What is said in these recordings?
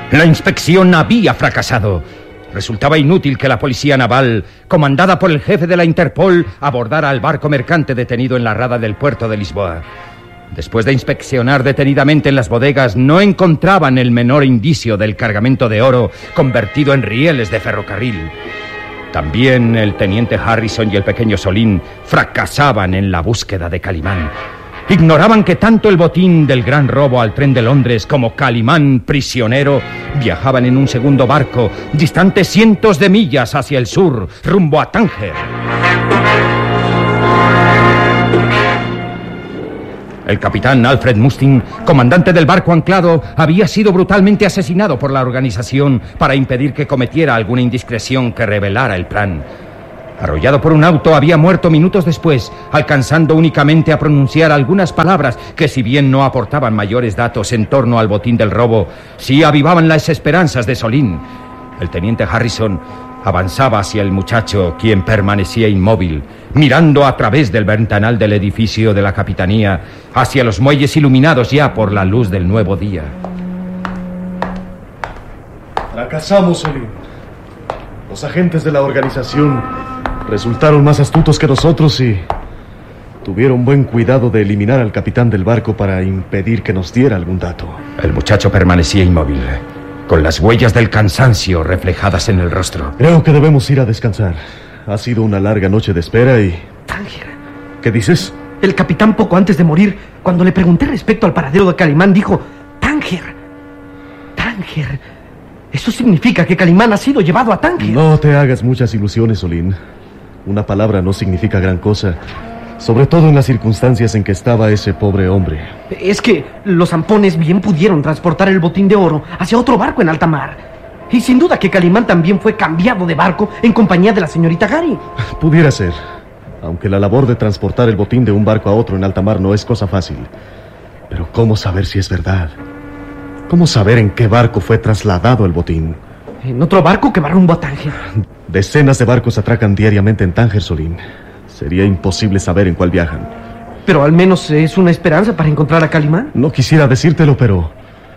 La inspección había fracasado. Resultaba inútil que la policía naval, comandada por el jefe de la Interpol, abordara al barco mercante detenido en la rada del puerto de Lisboa. Después de inspeccionar detenidamente en las bodegas, no encontraban el menor indicio del cargamento de oro convertido en rieles de ferrocarril. También el teniente Harrison y el pequeño Solín fracasaban en la búsqueda de Calimán. Ignoraban que tanto el botín del gran robo al tren de Londres como Calimán prisionero viajaban en un segundo barco, distante cientos de millas hacia el sur, rumbo a Tánger. El capitán Alfred Mustin, comandante del barco anclado, había sido brutalmente asesinado por la organización para impedir que cometiera alguna indiscreción que revelara el plan. Arrollado por un auto, había muerto minutos después, alcanzando únicamente a pronunciar algunas palabras que, si bien no aportaban mayores datos en torno al botín del robo, sí avivaban las esperanzas de Solín. El teniente Harrison avanzaba hacia el muchacho, quien permanecía inmóvil, mirando a través del ventanal del edificio de la capitanía hacia los muelles iluminados ya por la luz del nuevo día. Fracasamos, Solín. Los agentes de la organización resultaron más astutos que nosotros y tuvieron buen cuidado de eliminar al capitán del barco para impedir que nos diera algún dato. El muchacho permanecía inmóvil, con las huellas del cansancio reflejadas en el rostro. Creo que debemos ir a descansar. Ha sido una larga noche de espera y... Tánger. ¿Qué dices? El capitán, poco antes de morir, cuando le pregunté respecto al paradero de Calimán, dijo: Tánger. Tánger. Eso significa que Calimán ha sido llevado a Tánger. No te hagas muchas ilusiones, Solín. Una palabra no significa gran cosa, sobre todo en las circunstancias en que estaba ese pobre hombre. Es que los zampones bien pudieron transportar el botín de oro hacia otro barco en alta mar. Y sin duda que Calimán también fue cambiado de barco en compañía de la señorita Gary. Pudiera ser, aunque la labor de transportar el botín de un barco a otro en alta mar no es cosa fácil. Pero ¿cómo saber si es verdad? ¿Cómo saber en qué barco fue trasladado el botín? En otro barco que va rumbo a Tánger. Decenas de barcos atracan diariamente en Tánger, Solín. Sería imposible saber en cuál viajan. Pero al menos es una esperanza para encontrar a Calimán. No quisiera decírtelo, pero...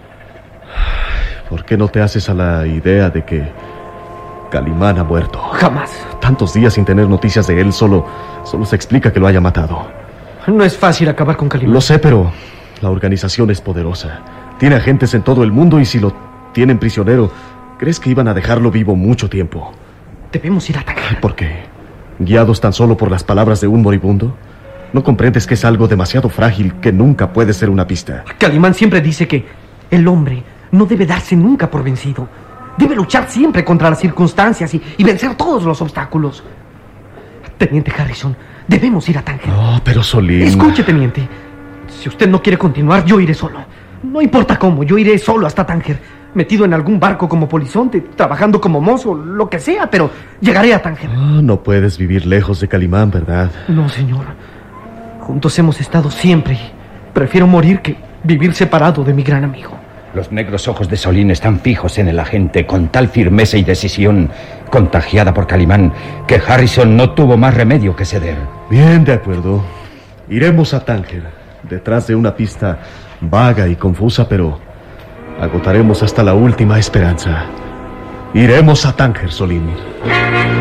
¿por qué no te haces a la idea de que Calimán ha muerto? Jamás. Tantos días sin tener noticias de él, solo se explica que lo haya matado. No es fácil acabar con Calimán. Lo sé, pero la organización es poderosa. Tiene agentes en todo el mundo y si lo tienen prisionero, ¿crees que iban a dejarlo vivo mucho tiempo? Debemos ir a Tánger. ¿Por qué? ¿Guiados tan solo por las palabras de un moribundo? ¿No comprendes que es algo demasiado frágil que nunca puede ser una pista? Calimán siempre dice que el hombre no debe darse nunca por vencido. Debe luchar siempre contra las circunstancias y vencer todos los obstáculos. Teniente Harrison, debemos ir a Tánger. Oh, pero Solín... Escuche, teniente. Si usted no quiere continuar, yo iré solo. No importa cómo, yo iré solo hasta Tánger. Metido en algún barco como polizonte, trabajando como mozo, lo que sea, pero llegaré a Tánger. Oh, no puedes vivir lejos de Calimán, ¿verdad? No, señor. Juntos hemos estado siempre. Prefiero morir que vivir separado de mi gran amigo. Los negros ojos de Solín están fijos en el agente con tal firmeza y decisión, contagiada por Calimán, que Harrison no tuvo más remedio que ceder. Bien, de acuerdo. Iremos a Tánger, detrás de una pista vaga y confusa, pero agotaremos hasta la última esperanza. Iremos a Tánger, Solín.